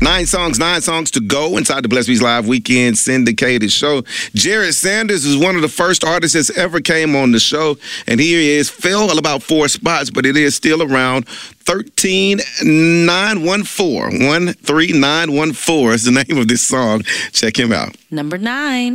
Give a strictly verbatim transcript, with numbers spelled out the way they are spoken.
Nine songs, nine songs to go inside the Blessed Beats Live Weekend syndicated show. Jared Sanders is one of the first artists that's ever came on the show, and here he is. Fell about four spots, but it is still around thirteen nine one four. one three nine one four is the name of this song. Check him out. Number nine.